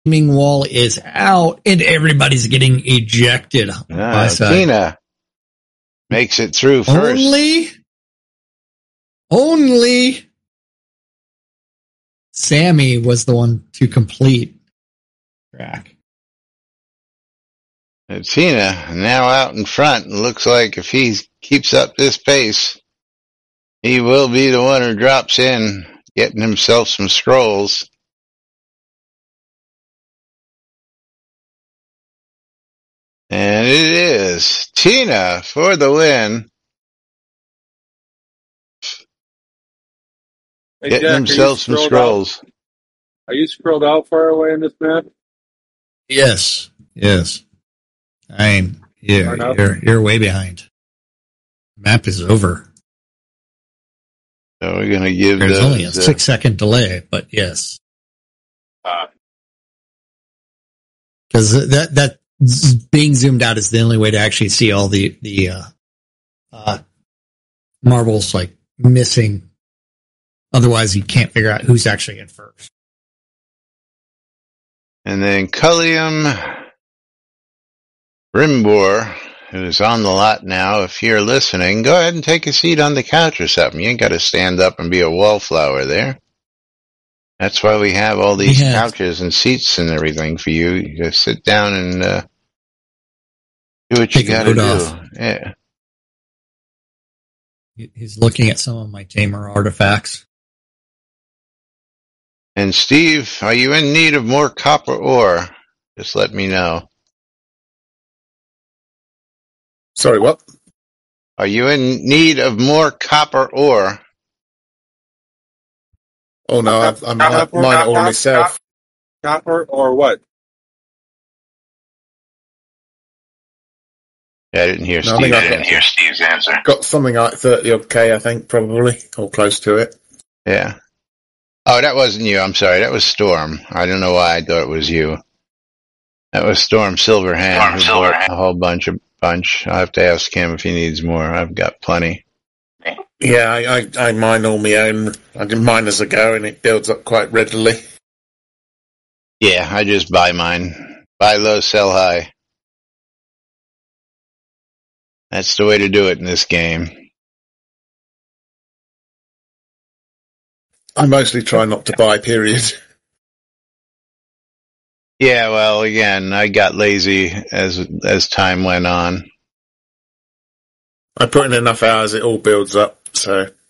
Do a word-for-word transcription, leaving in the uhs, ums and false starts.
Screaming wall is out, and everybody's getting ejected. Ah, Tina makes it through first. Only, only Sammy was the one to complete track. And Tina now out in front. It looks like if he keeps up this pace, he will be the one who drops in, getting himself some scrolls. And it is Tina for the win. Hey, Getting Jack, himself some scrolls. Out? Are you scrolled out far away in this map? Yes, yes. I'm yeah, you're you're way behind. Map is over. So we're gonna give There's those, only a uh, six second delay, but yes, because uh, that that z- being zoomed out is the only way to actually see all the the uh, uh, marbles like missing. Otherwise, you can't figure out who's actually in first. And then Culliam Rimbor, who's on the lot now. If you're listening, go ahead and take a seat on the couch or something. You ain't got to stand up and be a wallflower there. That's why we have all these Yeah. couches and seats and everything for you. You just sit down and uh, do what Take you a got to load do. off. Yeah. He- He's looking at some of my tamer artifacts. And Steve, are you in need of more copper ore? Just let me know. Sorry, what? Are you in need of more copper ore? Oh no, I've, I'm mine it all myself. Copper or what? Yeah, I didn't hear No, I Steve. think I I've didn't got- hear Steve's answer. Got something like thirty odd K, I think, probably, or close to it. Yeah. Oh, that wasn't you. I'm sorry. That was Storm. I don't know why I thought it was you. That was Storm Silverhand Storm who Silverhand. bought a whole bunch of bunch. I'll have to ask him if he needs more. I've got plenty. Yeah, I, I, I mine all my own. I did mine as I go, and it builds up quite readily. Yeah, I just buy mine. Buy low, sell high. That's the way to do it in this game. I mostly try not to buy, period. Yeah, well, again, I got lazy as as time went on. I put in enough hours, it all builds up, so...